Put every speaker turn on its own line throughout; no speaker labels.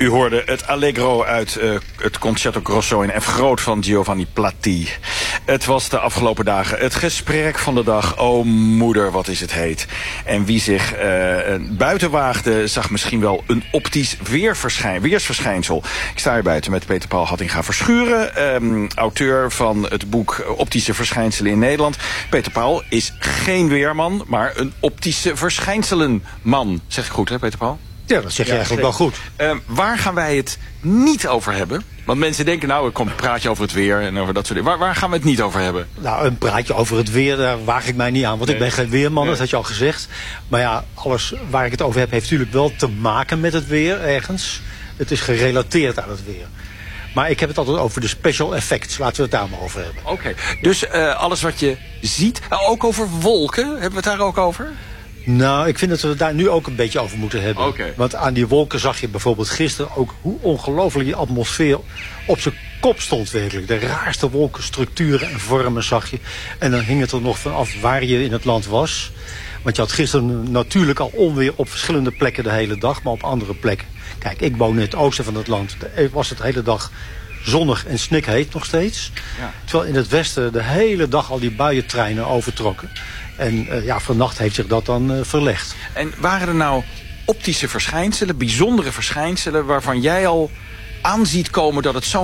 U hoorde het Allegro uit het Concerto Grosso in F groot van Giovanni Platti. Het was de afgelopen dagen het gesprek van de dag. Oh moeder, wat is het heet. En wie zich buiten waagde, zag misschien wel een optisch weersverschijnsel. Ik sta hier buiten met Peter Paul Hattinga-Verschuren, auteur van het boek Optische Verschijnselen in Nederland. Peter Paul is geen weerman, maar een optische verschijnselenman. Zeg ik goed, hè, Peter Paul?
Ja, dat zeg je eigenlijk wel goed.
Waar gaan wij het niet over hebben? Want mensen denken, nou, ik kom een praatje over het weer en over dat soort dingen. Waar gaan we het niet over hebben?
Nou, een praatje over het weer, daar waag ik mij niet aan. Want ik ben geen weerman, dat had je al gezegd. Maar ja, alles waar ik het over heb, heeft natuurlijk wel te maken met het weer ergens. Het is gerelateerd aan het weer. Maar ik heb het altijd over de special effects. Laten we het daar maar over hebben.
Oké. Dus alles wat je ziet, ook over wolken, hebben we het daar ook over?
Nou, ik vind dat we het daar nu ook een beetje over moeten hebben.
Okay.
Want aan die wolken zag je bijvoorbeeld gisteren ook hoe ongelooflijk die atmosfeer op zijn kop stond werkelijk. De raarste wolkenstructuren en vormen zag je. En dan hing het er nog vanaf waar je in het land was. Want je had gisteren natuurlijk al onweer op verschillende plekken de hele dag, maar op andere plekken. Kijk, ik woon in het oosten van het land. Was het de hele dag zonnig en snikheet nog steeds. Ja. Terwijl in het westen de hele dag al die buientreinen overtrokken. En vannacht heeft zich dat dan verlegd.
En waren er nou optische verschijnselen, bijzondere verschijnselen, waarvan jij al aanziet komen dat het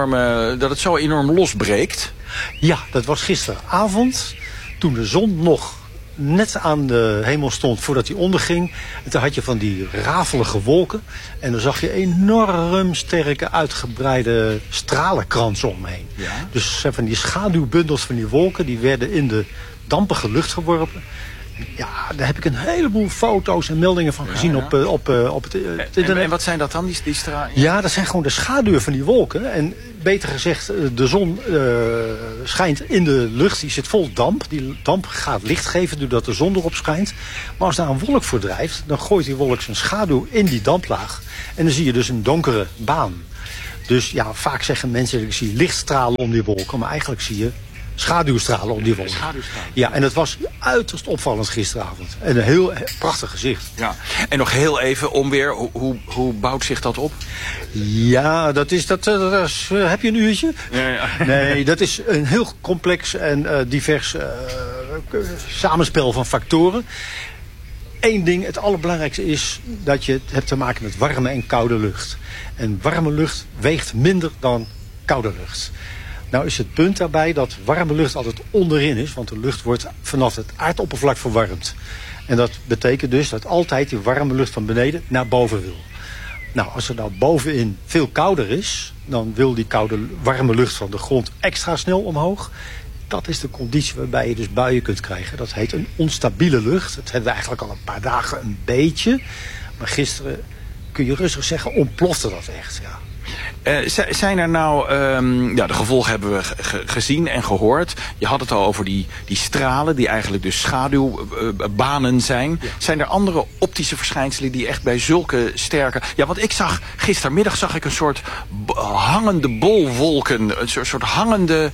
zo enorm losbreekt?
Ja, dat was gisteravond, toen de zon nog net aan de hemel stond voordat hij onderging. En toen had je van die rafelige wolken. En dan zag je enorm sterke, uitgebreide stralenkransen omheen. Ja? Dus van die schaduwbundels van die wolken, die werden in de dampige lucht geworpen. Ja, daar heb ik een heleboel foto's en meldingen van gezien op het internet.
En wat zijn dat dan, die stralen?
Ja, dat zijn gewoon de schaduwen van die wolken. En beter gezegd, de zon schijnt in de lucht. Die zit vol damp. Die damp gaat licht geven doordat de zon erop schijnt. Maar als daar een wolk voor drijft, dan gooit die wolk zijn schaduw in die damplaag. En dan zie je dus een donkere baan. Dus ja, vaak zeggen mensen, ik zie lichtstralen om die wolken. Maar eigenlijk zie je schaduwstralen om die wolken. Ja, en dat was uiterst opvallend gisteravond. En een heel prachtig gezicht.
Ja. En nog heel even onweer, hoe bouwt zich dat op?
Ja, dat is heb je een uurtje?
Ja.
Nee, dat is een heel complex en divers samenspel van factoren. Eén ding, het allerbelangrijkste is dat je hebt te maken met warme en koude lucht. En warme lucht weegt minder dan koude lucht. Nou is het punt daarbij dat warme lucht altijd onderin is. Want de lucht wordt vanaf het aardoppervlak verwarmd. En dat betekent dus dat altijd die warme lucht van beneden naar boven wil. Nou, als er nou bovenin veel kouder is, dan wil die warme lucht van de grond extra snel omhoog. Dat is de conditie waarbij je dus buien kunt krijgen. Dat heet een onstabiele lucht. Dat hebben we eigenlijk al een paar dagen een beetje. Maar gisteren, kun je rustig zeggen, ontplofte dat echt, ja.
Zijn er nou, de gevolgen hebben we gezien en gehoord. Je had het al over die stralen die eigenlijk dus schaduwbanen zijn. Ja. Zijn er andere optische verschijnselen die echt bij zulke sterke... Ja, want gistermiddag zag ik een soort hangende bolwolken. Een soort hangende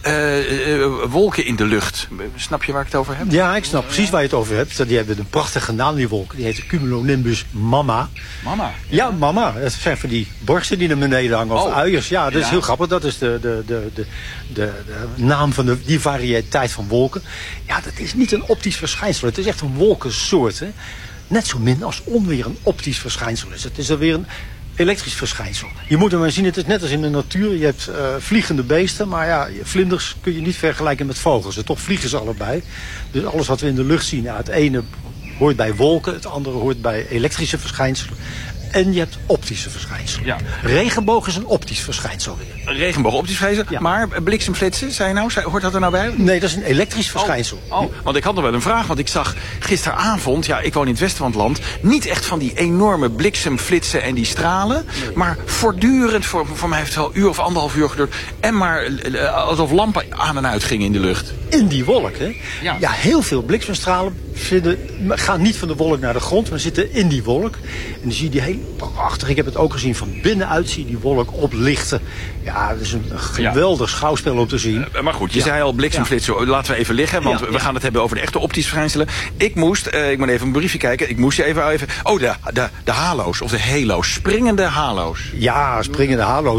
wolken in de lucht. Snap je waar ik het over heb?
Ja, ik snap precies waar je het over hebt. Die hebben een prachtige naam, die wolken. Die heet cumulonimbus mamma.
Mama?
Ja, mama. Dat zijn van die borsten die naar beneden hangen. Of uiers. Ja, dat is heel grappig. Dat is de naam van die variëteit van wolken. Ja, dat is niet een optisch verschijnsel. Het is echt een wolkensoort. Hè. Net zo min als onweer een optisch verschijnsel is. Het is alweer een elektrisch verschijnsel. Je moet er maar zien, het is net als in de natuur. Je hebt vliegende beesten, maar ja, vlinders kun je niet vergelijken met vogels. En toch vliegen ze allebei. Dus alles wat we in de lucht zien, het ene hoort bij wolken, het andere hoort bij elektrische verschijnselen. En je hebt optische verschijnselen. Ja. Regenboog is een optisch verschijnsel weer.
Een regenboog, optisch verschijnsel? Ja. Maar bliksemflitsen, hoort dat er nou bij?
Nee, dat is een elektrisch verschijnsel.
Want ik had nog wel een vraag, want ik zag gisteravond, ik woon in het westen van het land, niet echt van die enorme bliksemflitsen en die stralen, maar voortdurend, voor mij heeft het wel een uur of anderhalf uur geduurd, en maar alsof lampen aan en uit gingen in de lucht.
In die wolk, hè? Ja, heel veel bliksemstralen gaan niet van de wolk naar de grond, maar zitten in die wolk. En dan zie je die heel prachtig. Ik heb het ook gezien van binnenuit, zie je die wolk oplichten. Ja, dat is een geweldig schouwspel om te zien.
Maar goed, je zei al bliksemflitsen. Laten we even liggen, want we gaan het hebben over de echte optische verschijnselen. Ik moet even een briefje kijken. Ik moest je even... Oh, de halo's of de halo's. Springende halo's.
Ja, springende halo's.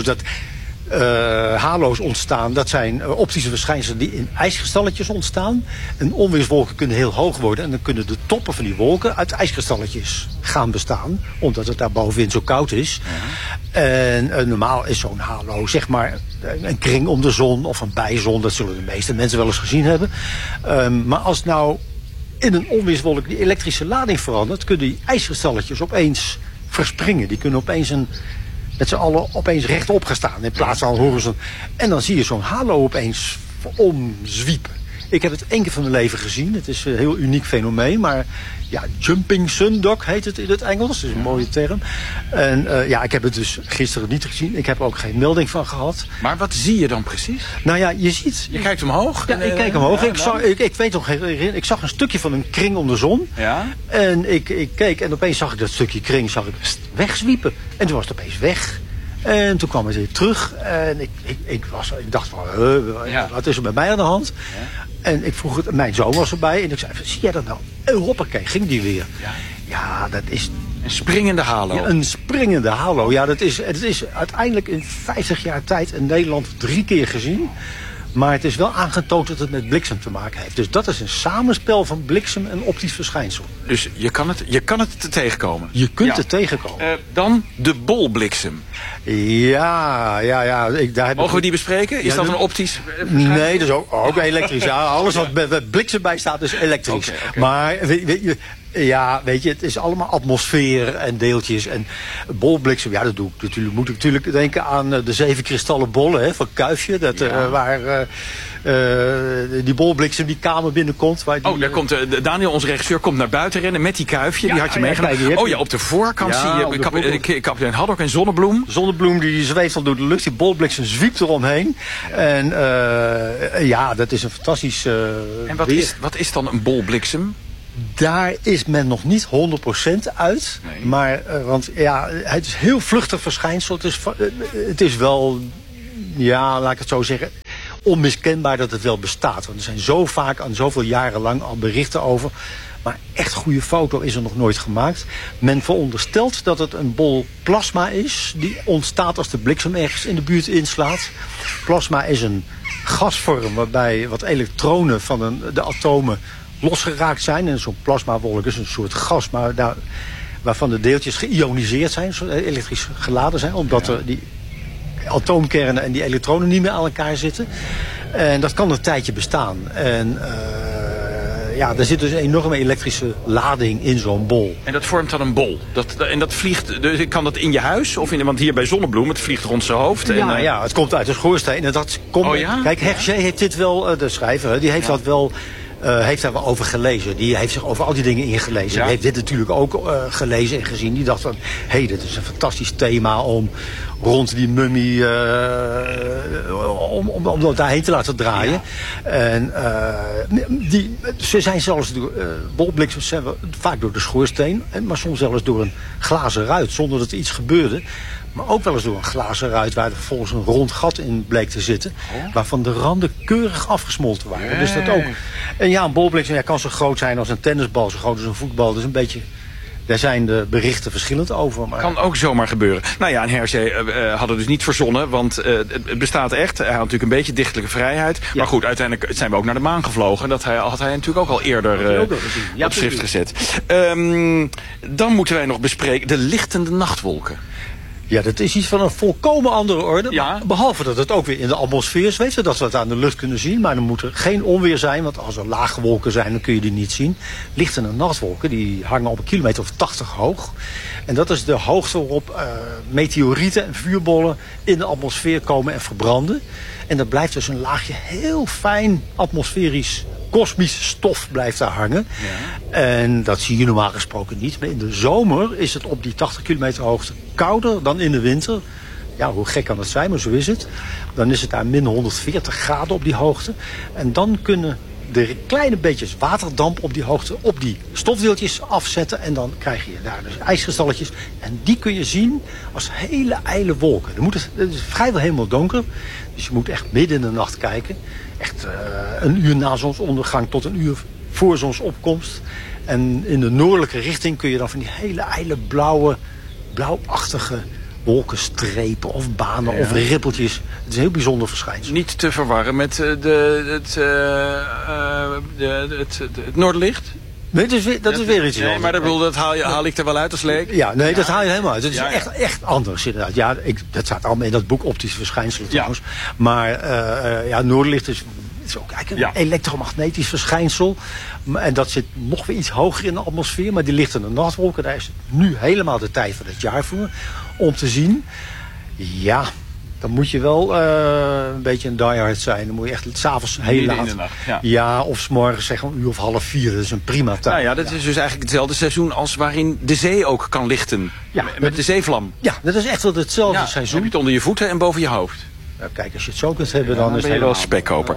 Halo's ontstaan, dat zijn optische verschijnselen die in ijskristalletjes ontstaan. En onweerswolken kunnen heel hoog worden. En dan kunnen de toppen van die wolken uit ijskristalletjes gaan bestaan. Omdat het daar bovenin zo koud is. Ja. En normaal is zo'n halo zeg maar een kring om de zon of een bijzon. Dat zullen de meeste mensen wel eens gezien hebben. Maar als nou in een onweerswolk die elektrische lading verandert, kunnen die ijskristalletjes opeens verspringen. Die kunnen opeens met z'n allen opeens rechtop gaan staan in plaats van horizon. En dan zie je zo'n halo opeens omzwiepen. Ik heb het 1 keer van mijn leven gezien. Het is een heel uniek fenomeen. Maar ja, jumping sundock heet het in het Engels. Dat is een mooie term. En ik heb het dus gisteren niet gezien. Ik heb er ook geen melding van gehad.
Maar wat zie je dan precies?
Nou ja, je ziet...
Je kijkt omhoog?
Ja, ik kijk omhoog. Ik weet nog, ik zag een stukje van een kring om de zon. Ja? En ik keek en opeens zag ik dat stukje kring wegzwiepen. En toen was het opeens weg. En toen kwam het weer terug. En ik dacht van, wat is er met mij aan de hand? Ja. En ik vroeg het, mijn zoon was erbij. En ik zei, zie jij dat nou? En hoppakee, ging die weer. Ja, dat is...
Een springende halo.
Ja, een springende halo. Ja, het is uiteindelijk in 50 jaar tijd in Nederland 3 keer gezien. Maar het is wel aangetoond dat het met bliksem te maken heeft. Dus dat is een samenspel van bliksem en optisch verschijnsel.
Dus je kan het tegenkomen?
Je kunt het tegenkomen.
Dan de bolbliksem.
Ja.
Mogen we die bespreken? Is dat een optisch verschijnsel?
Nee, dat is ook elektrisch. Ja, alles wat met bliksem bij staat is elektrisch. Okay. Maar weet je, het is allemaal atmosfeer en deeltjes. En bolbliksem, dat doe ik natuurlijk. Moet ik natuurlijk denken aan de 7 kristallen bollen van Kuifje. Waar die bolbliksem die kamer binnenkomt.
Daar komt Daniel, onze regisseur, komt naar buiten rennen met die Kuifje. Die had je meegenomen. Op de voorkant zie je kapitein Haddock en Zonnebloem.
Zonnebloem die zweeft al door de lucht. Die bolbliksem zwiept eromheen. En dat is een fantastisch...
En wat is dan een bolbliksem?
Daar is men nog niet 100% uit. Nee. Maar, het is heel vluchtig verschijnsel. Het is wel, laat ik het zo zeggen, onmiskenbaar dat het wel bestaat. Want er zijn zo vaak en zoveel jaren lang al berichten over. Maar echt goede foto is er nog nooit gemaakt. Men veronderstelt dat het een bol plasma is. Die ontstaat als de bliksem ergens in de buurt inslaat. Plasma is een gasvorm waarbij wat elektronen van de atomen losgeraakt zijn. En zo'n plasmawolk is een soort gas, maar waarvan de deeltjes geïoniseerd zijn, elektrisch geladen zijn, omdat er die atoomkernen en die elektronen niet meer aan elkaar zitten. En dat kan een tijdje bestaan. En er zit dus een enorme elektrische lading in zo'n bol.
En dat vormt dan een bol? En dat vliegt, dus kan dat in je huis? Want hier bij Zonnebloem, het vliegt rond zijn hoofd.
Het komt uit de schoorsteen. En dat komt, kijk, Hergé heeft dit wel, de schrijver, die heeft dat wel... heeft daar wel over gelezen. Die heeft zich over al die dingen ingelezen. Die heeft dit natuurlijk ook gelezen en gezien. Die dacht van, dit is een fantastisch thema om rond die mummie om dat daarheen te laten draaien. Ja. En ze zijn zelfs bolbliksems zijn vaak door de schoorsteen, maar soms zelfs door een glazen ruit, zonder dat er iets gebeurde. Maar ook wel eens door een glazen ruit waar er vervolgens een rond gat in bleek te zitten. Waarvan de randen keurig afgesmolten waren. Yeah. Dus dat ook. En een bolbliksem kan zo groot zijn als een tennisbal, zo groot als een voetbal. Dus een beetje... Daar zijn de berichten verschillend over. Maar...
Kan ook zomaar gebeuren. En Hergé had het dus niet verzonnen, want het bestaat echt. Hij had natuurlijk een beetje dichtelijke vrijheid. Ja. Maar goed, uiteindelijk zijn we ook naar de maan gevlogen. Dat had hij natuurlijk ook al eerder op schrift gezet. Dan moeten wij nog bespreken de lichtende nachtwolken.
Ja, dat is iets van een volkomen andere orde. Ja. Behalve dat het ook weer in de atmosfeer zweeft. Dat we het aan de lucht kunnen zien. Maar er moet er geen onweer zijn. Want als er lage wolken zijn, dan kun je die niet zien. Lichtende nachtwolken, die hangen op 1 kilometer of 80 hoog. En dat is de hoogte waarop meteorieten en vuurbollen in de atmosfeer komen en verbranden. En dat blijft dus een laagje heel fijn atmosferisch kosmisch stof blijft daar hangen. Ja. En dat zie je normaal gesproken niet. Maar in de zomer is het op die 80 kilometer hoogte kouder dan in de winter. Ja, hoe gek kan dat zijn, maar zo is het. Dan is het daar min 140 graden op die hoogte. En dan kunnen de kleine beetjes waterdamp op die hoogte op die stofdeeltjes afzetten. En dan krijg je daar dus ijskristalletjes. En die kun je zien als hele ijle wolken. Het is vrijwel helemaal donker. Dus je moet echt midden in de nacht kijken. Echt een uur na zonsondergang tot een uur voor zonsopkomst. En in de noordelijke richting kun je dan van die hele ijle blauwachtige wolkenstrepen of banen of rippeltjes. Het is een heel bijzonder verschijnsel.
Niet te verwarren met het Noorderlicht?
Nee, dat is weer iets anders.
Maar dat haal ik er wel uit als leek.
Ja, nee, dat haal je helemaal uit. Het is echt anders inderdaad. Ja, dat staat allemaal in dat boek Optische Verschijnselen trouwens. Maar Noorderlicht is ook eigenlijk een elektromagnetisch verschijnsel. En dat zit nog weer iets hoger in de atmosfeer. Maar die ligt in de nachtwolken. Daar is het nu helemaal de tijd van het jaar voor. Om te zien. Ja, dan moet je wel een beetje een diehard zijn. Dan moet je echt 's avonds heel laat. In de nacht, ja, of 's morgens zeggen een uur of 3:30. Dat is een prima tijd.
Nou ja, dat is dus eigenlijk hetzelfde seizoen als waarin de zee ook kan lichten. Ja, met de zeevlam.
Ja, dat is echt wel hetzelfde seizoen.
Dan heb je het onder je voeten en boven je hoofd.
Nou, kijk, als je het zo kunt hebben, dan is het
helemaal wel spekkoper.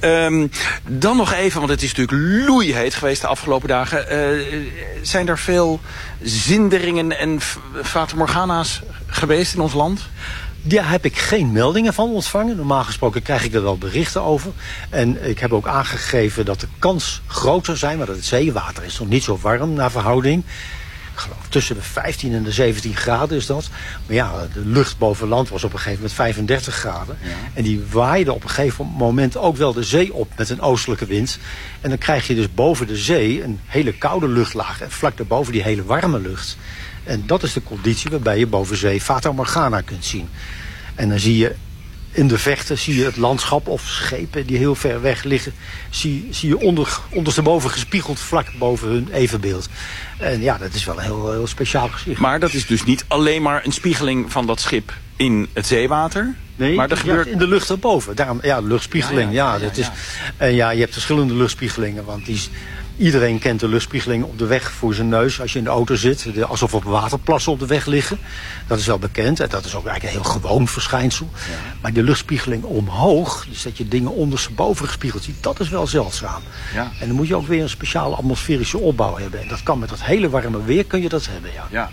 Dan nog even, want het is natuurlijk loeiheet geweest de afgelopen dagen. Zijn er veel zinderingen en fatamorgana's geweest in ons land?
Daar heb ik geen meldingen van ontvangen. Normaal gesproken krijg ik er wel berichten over. En ik heb ook aangegeven dat de kans groter zijn, maar dat het zeewater is nog niet zo warm naar verhouding. Ik geloof tussen de 15 en de 17 graden is dat. Maar ja, de lucht boven land was op een gegeven moment 35 graden. Ja. En die waaide op een gegeven moment ook wel de zee op met een oostelijke wind. En dan krijg je dus boven de zee een hele koude luchtlaag. En vlak daarboven die hele warme lucht. En dat is de conditie waarbij je boven zee Fata Morgana kunt zien. En dan zie je in de vechten het landschap of schepen die heel ver weg liggen. Zie je ondersteboven gespiegeld vlak boven hun evenbeeld. En ja, dat is wel een heel speciaal gezicht.
Maar dat is dus niet alleen maar een spiegeling van dat schip in het zeewater?
Nee, maar dat gebeurt in de lucht erboven. Daarom, luchtspiegeling. En je hebt verschillende luchtspiegelingen. Want iedereen kent de luchtspiegeling op de weg voor zijn neus als je in de auto zit. Alsof er waterplassen op de weg liggen. Dat is wel bekend. En dat is ook eigenlijk een heel gewoon verschijnsel. Ja. Maar de luchtspiegeling omhoog, dus dat je dingen ondersteboven gespiegeld ziet, dat is wel zeldzaam. Ja. En dan moet je ook weer een speciale atmosferische opbouw hebben. En dat kan met dat hele warme weer kun je dat hebben. Ja.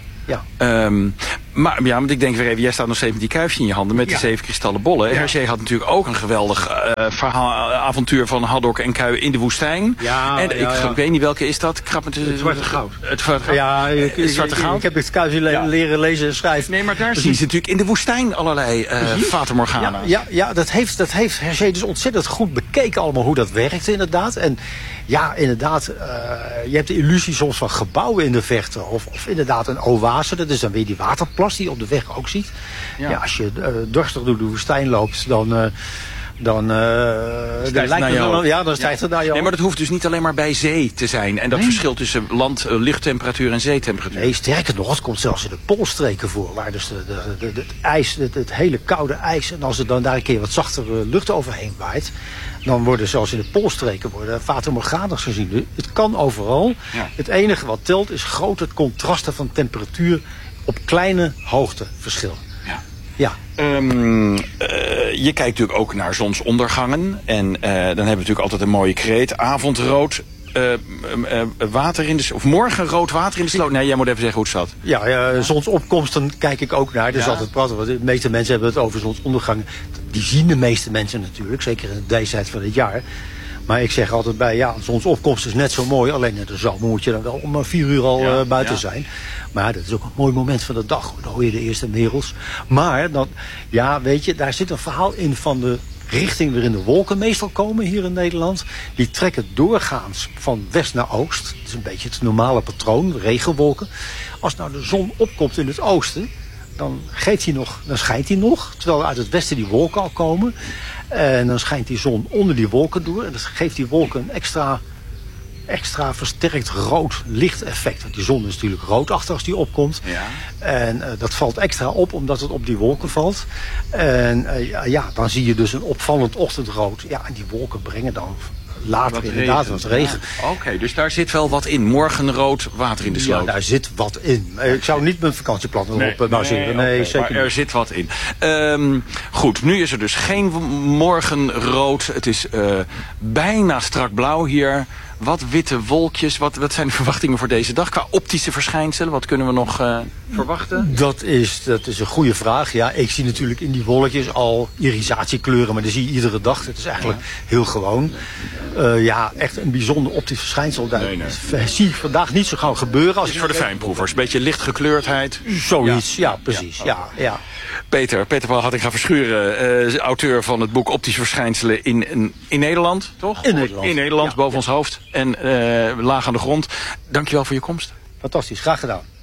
Maar ik denk weer even, jij staat nog steeds met die kuifje in je handen met de 7 kristallen bollen. Hergé had natuurlijk ook een geweldig avontuur van Haddock en Kuij in de woestijn. Ik weet niet welke is dat.
Het Zwarte Goud.
Het Zwarte Goud.
Het Zwarte Goud. Ik heb het kuifje leren lezen en schrijven.
Nee, maar daar zien ze natuurlijk in de woestijn allerlei Fata Morgana's.
Dat heeft Hergé dus ontzettend goed bekeken allemaal hoe dat werkte inderdaad. En ja, inderdaad, je hebt de illusie soms van gebouwen in de verte. Of inderdaad een oase, dat is dan weer die waterplas die je op de weg ook ziet. Ja, als je dorstig door de woestijn loopt, dan stijgt het naar jou.
Nee, maar dat hoeft dus niet alleen maar bij zee te zijn. En dat verschil tussen luchttemperatuur en zeetemperatuur.
Nee, sterker nog, het komt zelfs in de poolstreken voor. Waar dus het ijs, het hele koude ijs. En als er dan daar een keer wat zachtere lucht overheen waait, dan worden zoals in de poolstreken Fata Morgana's gezien. Het kan overal. Ja. Het enige wat telt is grote contrasten van temperatuur op kleine hoogteverschil. Ja.
Je kijkt natuurlijk ook naar zonsondergangen. En dan hebben we natuurlijk altijd een mooie kreet. Avondrood. Water in of morgen rood water in de sloot. Nee, jij moet even zeggen hoe het zat.
Ja, zonsopkomsten kijk ik ook naar. Dat is altijd prachtig. Want de meeste mensen hebben het over zonsondergangen. Die zien de meeste mensen natuurlijk. Zeker in deze tijd van het jaar. Maar ik zeg altijd bij, zonsopkomst is net zo mooi. Alleen in de zomer moet je dan wel om 4 uur al buiten zijn. Maar dat is ook een mooi moment van de dag. Dan hoor je de eerste merels. Maar dan, weet je, daar zit een verhaal in van de richting waarin de wolken meestal komen hier in Nederland. Die trekken doorgaans van west naar oost. Dat is een beetje het normale patroon, regenwolken. Als nou de zon opkomt in het oosten, dan schijnt hij nog. Terwijl uit het westen die wolken al komen. En dan schijnt die zon onder die wolken door. En dat geeft die wolken een extra versterkt rood lichteffect. Want die zon is natuurlijk roodachtig als die opkomt. Ja. En dat valt extra op omdat het op die wolken valt. En dan zie je dus een opvallend ochtendrood. Ja, en die wolken brengen dan later inderdaad wat regen.
Ja. Oké, dus daar zit wel wat in. Morgenrood, water in de sloot.
Ja, daar zit wat in. Ik zou niet mijn vakantieplan erop baseren. Nee, zeker
maar
niet.
er zit wat in. Goed, nu is er dus geen morgenrood. Het is bijna strak blauw hier. Wat witte wolkjes. Wat zijn de verwachtingen voor deze dag? Qua optische verschijnselen, wat kunnen we nog verwachten? Dat is
een goede vraag. Ja, ik zie natuurlijk in die wolkjes al irisatiekleuren, maar dat zie je iedere dag. Het is eigenlijk heel gewoon. Echt een bijzonder optisch verschijnsel. Dat zie ik vandaag niet zo gauw gebeuren. Als
het is voor de fijnproevers. Beetje lichtgekleurdheid.
Zoiets, ja precies. Ja.
Peter Paul Hattinga-Verschuren, auteur van het boek Optische Verschijnselen in Nederland, toch?
In Nederland.
In Nederland, boven ons hoofd en laag aan de grond. Dankjewel voor je komst.
Fantastisch, graag gedaan.